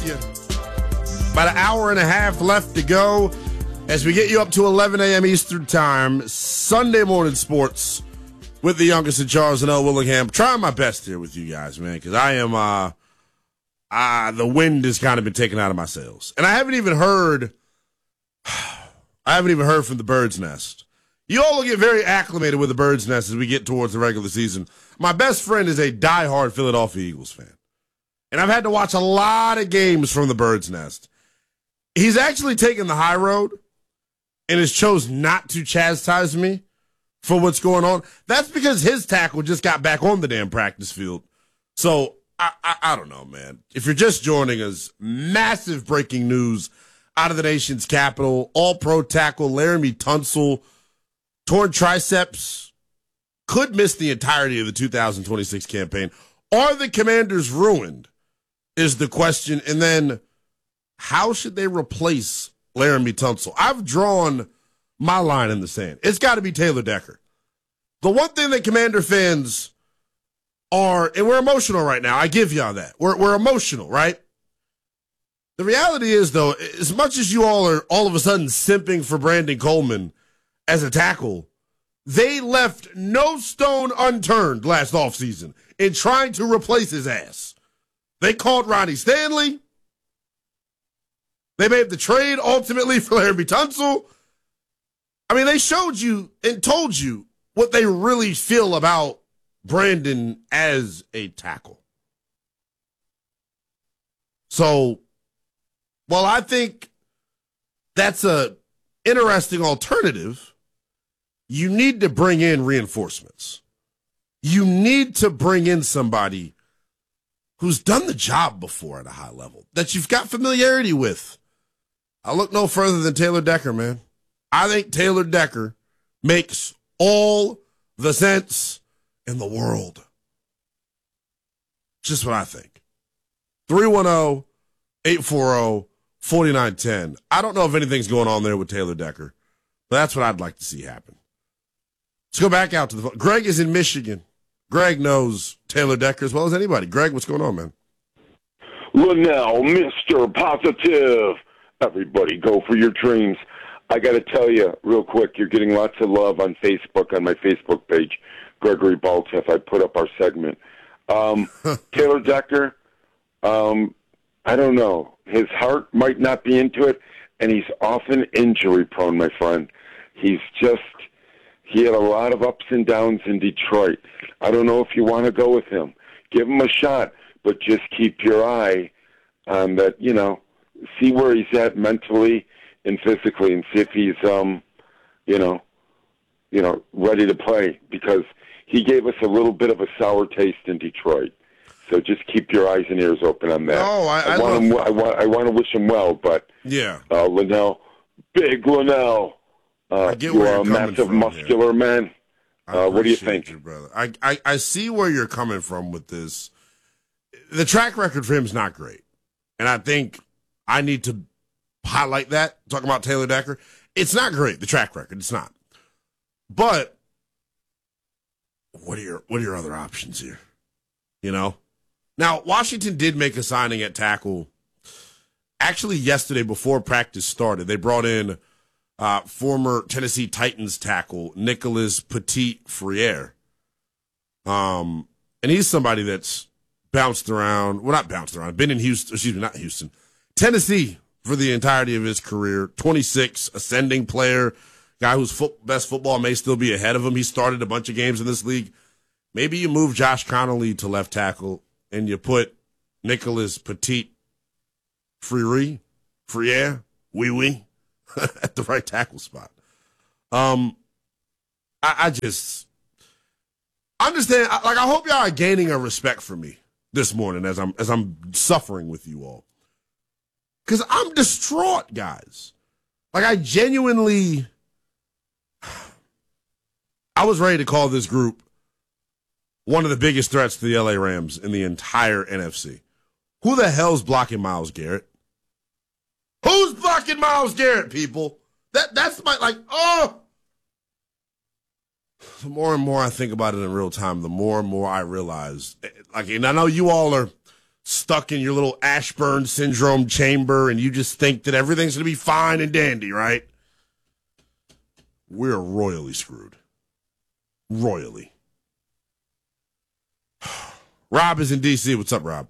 with you. About an hour and a half left to go as we get you up to 11 a.m. Eastern Time. Sunday morning sports with the youngest in Charles and L. Willingham. Trying my best here with you guys, man, because I am, the wind has kind of been taken out of my sails. And I haven't even heard from the Bird's Nest. You all will get very acclimated with the Bird's Nest as we get towards the regular season. My best friend is a diehard Philadelphia Eagles fan. And I've had to watch a lot of games from the Bird's Nest. He's actually taken the high road and has chose not to chastise me for what's going on. That's because his tackle just got back on the damn practice field. So, I don't know, man. If you're just joining us, massive breaking news out of the nation's capital. All-pro tackle Laremy Tunsil, torn triceps, could miss the entirety of the 2026 campaign. Are the Commanders ruined is the question. And then how should they replace Laremy Tunsil? I've drawn my line in the sand. It's got to be Taylor Decker. The one thing that Commander fans are, and we're emotional right now, I give y'all that. We're emotional, right? The reality is, though, as much as you all are all of a sudden simping for Brandon Coleman as a tackle, they left no stone unturned last offseason in trying to replace his ass. They called Ronnie Stanley. They made the trade ultimately for Laremy Tunsil. I mean, they showed you and told you what they really feel about Brandon as a tackle. So, while I think that's a interesting alternative, you need to bring in reinforcements. You need to bring in somebody who's done the job before at a high level, that you've got familiarity with. I look no further than Taylor Decker, man. I think Taylor Decker makes all the sense in the world. Just what I think. 310-840-4910. I don't know if anything's going on there with Taylor Decker, but that's what I'd like to see happen. Let's go back out to the phone. Greg is in Michigan. Greg knows Taylor Decker as well as anybody. Greg, what's going on, man? Linnell, Mr. Positive. Everybody go for your dreams. I got to tell you real quick, you're getting lots of love on Facebook, on my Facebook page, Gregory Baltiff. I put up our segment. Taylor Decker, I don't know. His heart might not be into it, and he's often injury prone, my friend. He had a lot of ups and downs in Detroit. I don't know if you want to go with him. Give him a shot, but just keep your eye on that, see where he's at mentally and physically and see if he's, ready to play, because he gave us a little bit of a sour taste in Detroit. So just keep your eyes and ears open on that. Oh, I want to wish him well, but yeah, Linnell, big Linnell. You are a massive muscular man. What do you think? You, brother? I see where you're coming from with this. The track record for him is not great. And I think I need to highlight that, talking about Taylor Decker. It's not great, the track record. It's not. But what are your other options here? Now, Washington did make a signing at tackle actually yesterday before practice started. They brought in former Tennessee Titans tackle Nicholas Petit-Frere. And he's somebody that's bounced around. Well, not bounced around. Been in Tennessee for the entirety of his career. 26, ascending player. Guy whose best football may still be ahead of him. He started a bunch of games in this league. Maybe you move Josh Connolly to left tackle and you put Nicholas Petit-Frere, at the right tackle spot. I just understand. I hope y'all are gaining a respect for me this morning as I'm suffering with you all, because I'm distraught, guys. I genuinely, I was ready to call this group one of the biggest threats to the LA Rams in the entire NFC. Who the hell's blocking Myles Garrett? Who's blocking Myles Garrett, people? That's my, The more and more I think about it in real time, the more and more I realize, and I know you all are stuck in your little Ashburn syndrome chamber and you just think that everything's going to be fine and dandy, right? We're royally screwed. Royally. Rob is in D.C. What's up, Rob?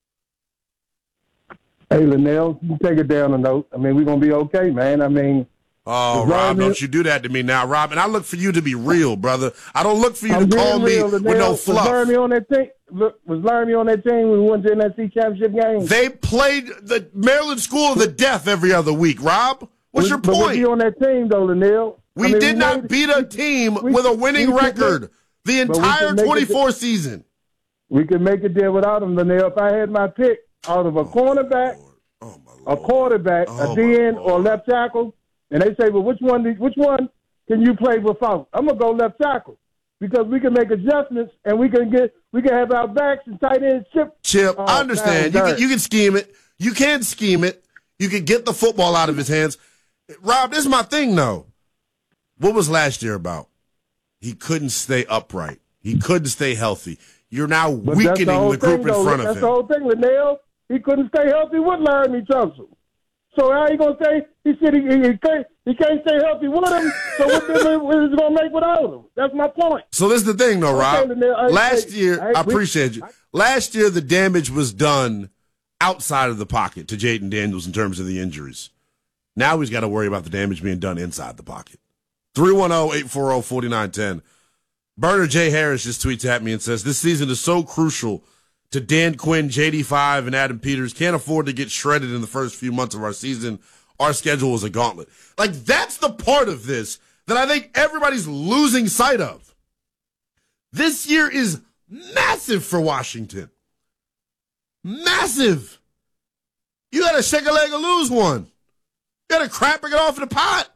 Hey, Linnell, you take it down a note. I mean, we're going to be okay, man. I mean... Oh, Rob, don't you do that to me now, Rob. And I look for you to be real, brother. I don't look for you to call me with no fluff. Was Laramie on that team? Was Laramie on that team when we won the NFC Championship game? They played the Maryland School of the Deaf every other week, Rob. What's your point? But was he on that team, though, Linnell? We did not beat a team with a winning record the entire 24 season. We could make it there without him, Linnell. If I had my pick out of a cornerback, a quarterback, a DN, or a left tackle, and they say, well, which one can you play without? I'm going to go left tackle because we can make adjustments and we can have our backs and tight ends Chip, I understand. You can scheme it. You can scheme it. You can get the football out of his hands. Rob, this is my thing, though. What was last year about? He couldn't stay upright. He couldn't stay healthy. You're now weakening the group in front of him. That's the whole thing, Linnell. He couldn't stay healthy with Laramie Tunsil. So how you going to say he said he can't stay healthy with him, so what difference is he going to make without him? That's my point. So this is the thing, though, Rob. Last year, I appreciate you. Last year, the damage was done outside of the pocket to Jayden Daniels in terms of the injuries. Now he's got to worry about the damage being done inside the pocket. 310-840-4910. Burner J. Harris just tweets at me and says, this season is so crucial to Dan Quinn, JD5, and Adam Peters. Can't afford to get shredded in the first few months of our season. Our schedule is a gauntlet. Like, that's the part of this that I think everybody's losing sight of. This year is massive for Washington. Massive. You got to shake a leg or lose one. You got to crap or get off in the pot.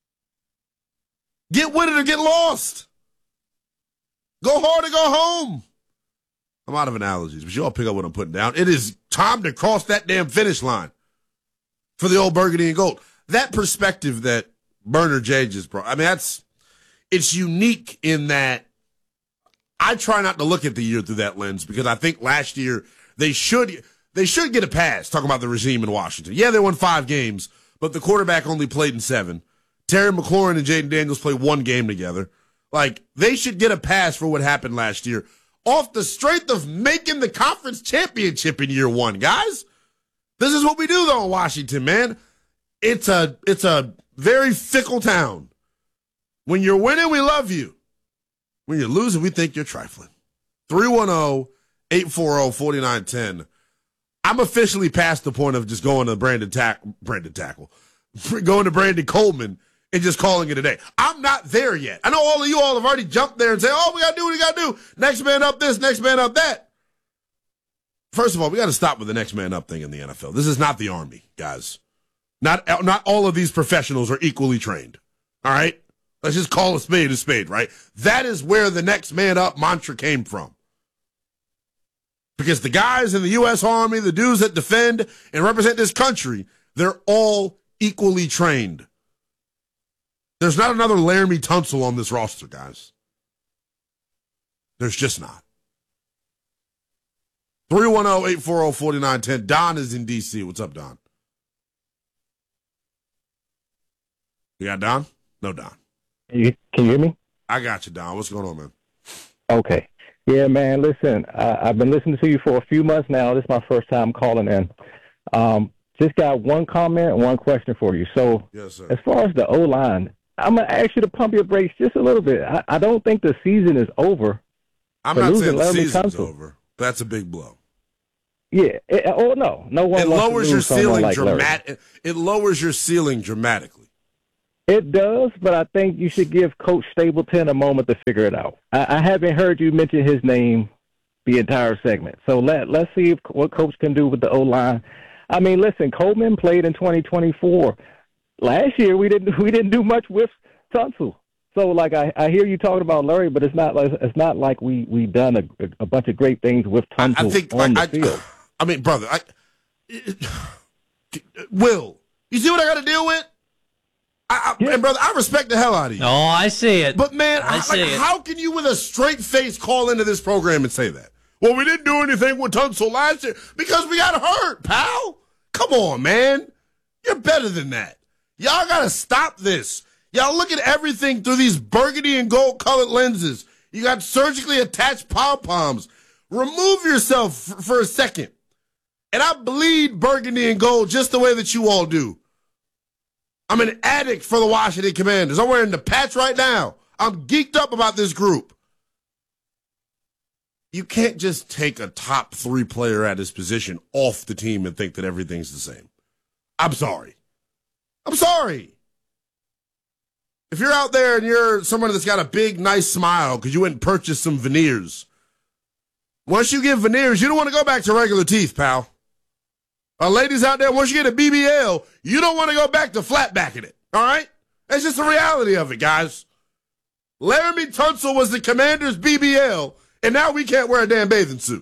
Get with it or get lost. Go hard or go home. I'm out of analogies, but you all pick up what I'm putting down. It is time to cross that damn finish line for the old burgundy and gold. That perspective that Burner J just brought, I mean, it's unique in that I try not to look at the year through that lens because I think last year they should get a pass talking about the regime in Washington. Yeah, they won 5 games, but the quarterback only played in 7. Terry McLaurin and Jayden Daniels played 1 game together. Like, they should get a pass for what happened last year off the strength of making the conference championship in year 1, guys. This is what we do, though, in Washington, man. It's a very fickle town. When you're winning, we love you. When you're losing, we think you're trifling. 310-840-4910. I'm officially past the point of just going to Brandon Coleman and just calling it a day. I'm not there yet. I know all of you all have already jumped there and say, oh, we got to do what we got to do. Next man up this, next man up that. First of all, we got to stop with the next man up thing in the NFL. This is not the Army, guys. Not all of these professionals are equally trained. All right? Let's just call a spade, right? That is where the next man up mantra came from. Because the guys in the U.S. Army, the dudes that defend and represent this country, they're all equally trained. There's not another Laramie Tunsil on this roster, guys. There's just not. 310-840-4910. Don is in D.C. What's up, Don? You got Don? No, Don. Can you hear me? I got you, Don. What's going on, man? Okay. Yeah, man, listen, I've been listening to you for a few months now. This is my first time calling in. Just got one comment and one question for you. So, yes, sir. As far as the O-line, I'm going to ask you to pump your brakes just a little bit. I don't think the season is over. I'm not saying the season's over. That's a big blow. Yeah. No one. It lowers your ceiling like It lowers your ceiling dramatically. It does, but I think you should give Coach Stapleton a moment to figure it out. I haven't heard you mention his name the entire segment. So let's see what Coach can do with the O-line. I mean, listen, Coleman played in 2024. Last year we didn't do much with Tunsil. So like I hear you talking about Larry, but it's not like we done a bunch of great things with Tunsil on the field. I mean, brother, Will, you see what I got to deal with? And brother, I respect the hell out of you. Oh, I see it. But man, how can you with a straight face call into this program and say that? Well, we didn't do anything with Tunsil last year because we got hurt, pal. Come on, man. You're better than that. Y'all got to stop this. Y'all look at everything through these burgundy and gold colored lenses. You got surgically attached pom-poms. Remove yourself for a second. And I bleed burgundy and gold just the way that you all do. I'm an addict for the Washington Commanders. I'm wearing the patch right now. I'm geeked up about this group. You can't just take a top 3 player at his position off the team and think that everything's the same. I'm sorry. If you're out there and you're someone that's got a big, nice smile because you went and purchased some veneers, once you get veneers, you don't want to go back to regular teeth, pal. Ladies out there, once you get a BBL, you don't want to go back to flat-backing it, all right? That's just the reality of it, guys. Laramie Tunsil was the Commander's BBL, and now we can't wear a damn bathing suit.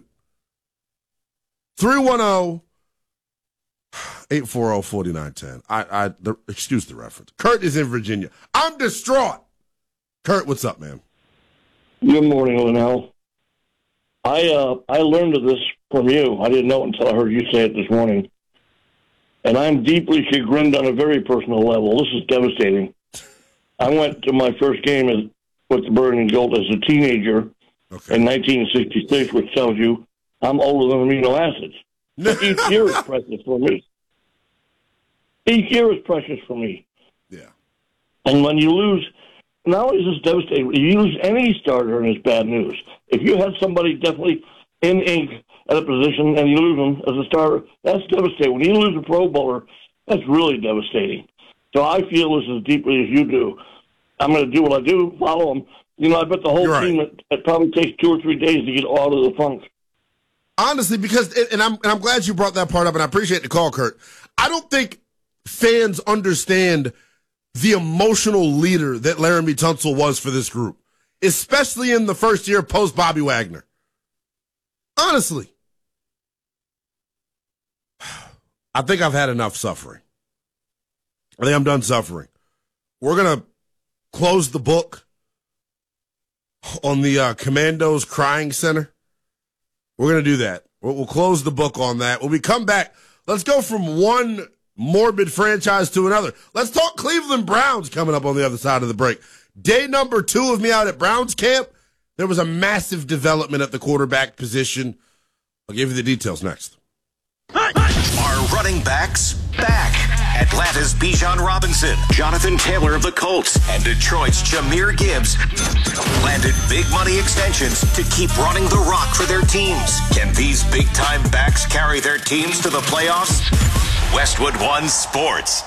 310-840-4910. Excuse the reference. Kurt is in Virginia. I'm distraught. Kurt, what's up, man? Good morning, Linnell. I learned of this from you. I didn't know it until I heard you say it this morning. And I'm deeply chagrined on a very personal level. This is devastating. I went to my first game with the Bird and Gold as a teenager in 1966, which tells you I'm older than amino acids. Each year is precious for me. Yeah. And when you lose, not only is this devastating, if you lose any starter, and it's bad news. If you have somebody definitely in ink at a position and you lose them as a starter, that's devastating. When you lose a Pro Bowler, that's really devastating. So I feel this as deeply as you do. I'm going to do what I do, follow them. You know, I bet the whole team, it probably takes 2 or 3 days to get out of the funk. Honestly, because, and I'm glad you brought that part up, and I appreciate the call, Kurt. I don't think fans understand the emotional leader that Laramie Tunsil was for this group, especially in the first year post Bobby Wagner. Honestly. I think I've had enough suffering. I think I'm done suffering. We're going to close the book on the Commandos Crying Center. We're going to do that. We'll close the book on that. When we come back, let's go from one morbid franchise to another. Let's talk Cleveland Browns coming up on the other side of the break. Day number 2 of me out at Browns camp, there was a massive development at the quarterback position. I'll give you the details next. Are running backs back? Atlanta's Bijan Robinson, Jonathan Taylor of the Colts, and Detroit's Jahmyr Gibbs landed big money extensions to keep running the rock for their teams. Can these big-time backs carry their teams to the playoffs? Westwood One Sports.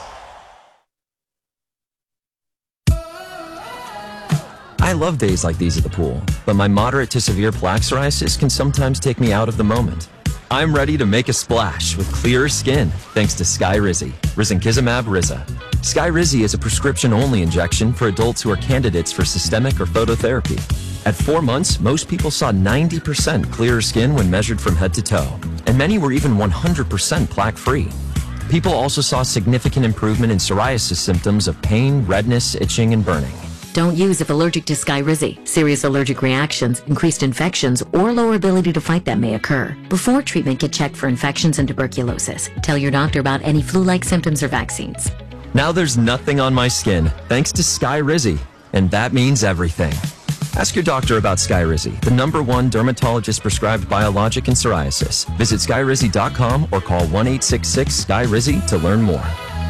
I love days like these at the pool, but my moderate to severe plaque psoriasis can sometimes take me out of the moment. I'm ready to make a splash with clearer skin thanks to Skyrizi, risankizumab Riza. Skyrizi is a prescription-only injection for adults who are candidates for systemic or phototherapy. At 4 months, most people saw 90% clearer skin when measured from head to toe, and many were even 100% plaque-free. People also saw significant improvement in psoriasis symptoms of pain, redness, itching, and burning. Don't use if allergic to Skyrizi. Serious allergic reactions, increased infections, or lower ability to fight them may occur. Before treatment, get checked for infections and tuberculosis. Tell your doctor about any flu-like symptoms or vaccines. Now there's nothing on my skin thanks to Skyrizi, and that means everything. Ask your doctor about Skyrizi, the #1 dermatologist-prescribed biologic in psoriasis. Visit Skyrizi.com or call 1-866-SKYRIZI to learn more.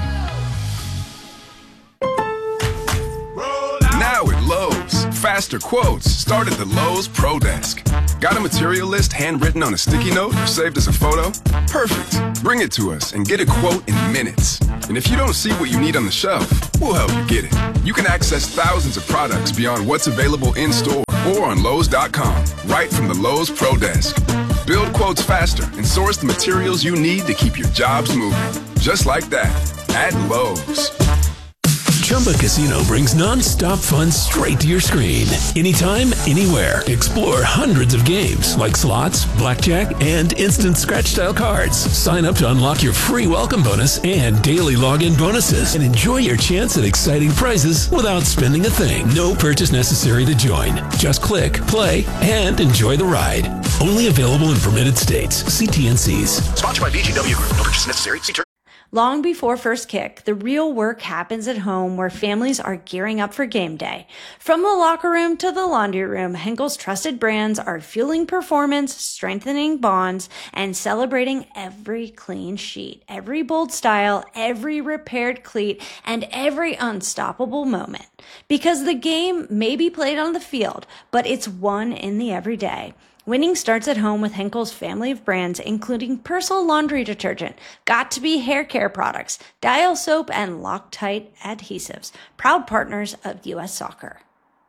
Faster quotes start at the Lowe's Pro Desk. Got a material list handwritten on a sticky note or saved as a photo? Perfect. Bring it to us and get a quote in minutes. And if you don't see what you need on the shelf, we'll help you get it. You can access thousands of products beyond what's available in store or on Lowe's.com, right from the Lowe's Pro Desk. Build quotes faster and source the materials you need to keep your jobs moving. Just like that, at Lowe's. Chumba Casino brings non-stop fun straight to your screen. Anytime, anywhere. Explore hundreds of games like slots, blackjack, and instant scratch-style cards. Sign up to unlock your free welcome bonus and daily login bonuses, and enjoy your chance at exciting prizes without spending a thing. No purchase necessary to join. Just click, play, and enjoy the ride. Only available in permitted states. See TNCs. Sponsored by VGW Group. No purchase necessary. See Long before first kick, the real work happens at home where families are gearing up for game day. From the locker room to the laundry room, Henkel's trusted brands are fueling performance, strengthening bonds, and celebrating every clean sheet, every bold style, every repaired cleat, and every unstoppable moment. Because the game may be played on the field, but it's won in the everyday. Winning starts at home with Henkel's family of brands, including Persil laundry detergent, Got2b hair care products, Dial soap, and Loctite adhesives, proud partners of U.S. Soccer.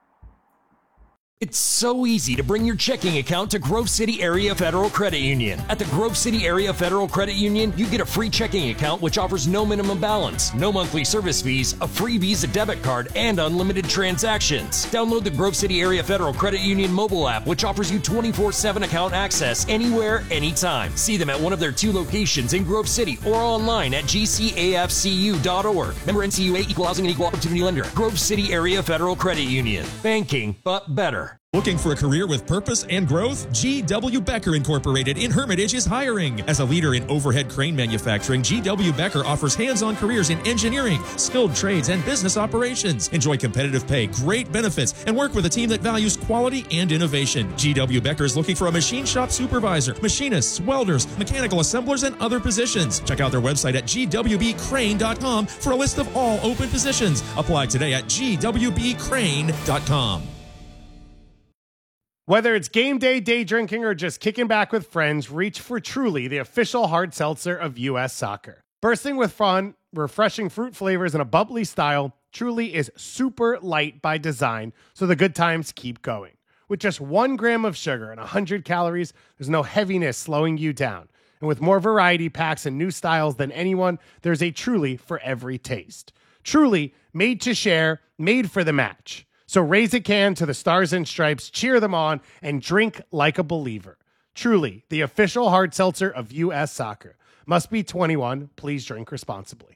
It's so easy to bring your checking account to Grove City Area Federal Credit Union. At the Grove City Area Federal Credit Union, you get a free checking account which offers no minimum balance, no monthly service fees, a free Visa debit card, and unlimited transactions. Download the Grove City Area Federal Credit Union mobile app, which offers you 24/7 account access anywhere, anytime. See them at one of their 2 locations in Grove City or online at gcafcu.org. Member NCUA, Equal Housing and Equal Opportunity Lender. Grove City Area Federal Credit Union. Banking, but better. Looking for a career with purpose and growth? G.W. Becker Incorporated in Hermitage is hiring. As a leader in overhead crane manufacturing, G.W. Becker offers hands-on careers in engineering, skilled trades, and business operations. Enjoy competitive pay, great benefits, and work with a team that values quality and innovation. G.W. Becker is looking for a machine shop supervisor, machinists, welders, mechanical assemblers, and other positions. Check out their website at gwbcrane.com for a list of all open positions. Apply today at gwbcrane.com. Whether it's game day, day drinking, or just kicking back with friends, reach for Truly, the official hard seltzer of U.S. Soccer. Bursting with fun, refreshing fruit flavors, and a bubbly style, Truly is super light by design, so the good times keep going. With just 1 gram of sugar and 100 calories, there's no heaviness slowing you down. And with more variety packs and new styles than anyone, there's a Truly for every taste. Truly, made to share, made for the match. So raise a can to the Stars and Stripes, cheer them on, and drink like a believer. Truly, the official hard seltzer of U.S. Soccer. Must be 21. Please drink responsibly.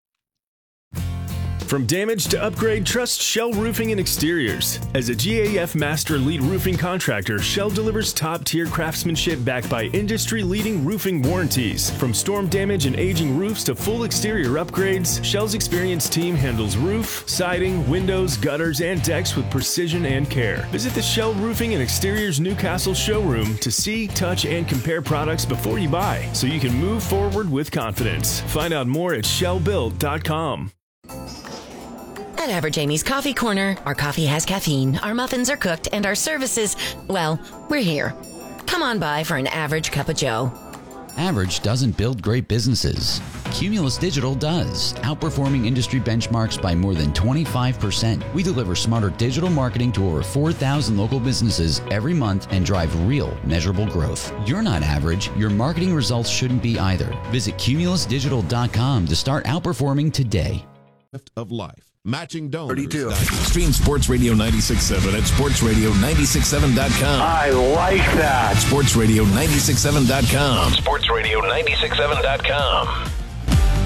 From damage to upgrade, trust Shell Roofing and Exteriors. As a GAF Master Lead Roofing Contractor, Shell delivers top-tier craftsmanship backed by industry-leading roofing warranties. From storm damage and aging roofs to full exterior upgrades, Shell's experienced team handles roof, siding, windows, gutters, and decks with precision and care. Visit the Shell Roofing and Exteriors Newcastle showroom to see, touch, and compare products before you buy, so you can move forward with confidence. Find out more at shellbuilt.com. At Average Amy's Coffee Corner, our coffee has caffeine, our muffins are cooked, and our services, well, we're here. Come on by for an average cup of joe. Average doesn't build great businesses. Cumulus Digital does, outperforming industry benchmarks by more than 25%. We deliver smarter digital marketing to over 4,000 local businesses every month and drive real, measurable growth. You're not average. Your marketing results shouldn't be either. Visit cumulusdigital.com to start outperforming today. Of life. Matching donors. 32. Stream Sports Radio 96.7 at sportsradio967.com. I like that. Sportsradio967.com. Sportsradio967.com.